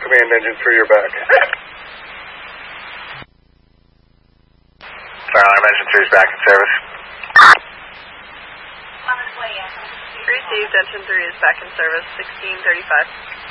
Command Engine 3, you're back. Alarm Engine 3 is back in service. On its way, yeah. Received, Engine 3 is back in service, 1635.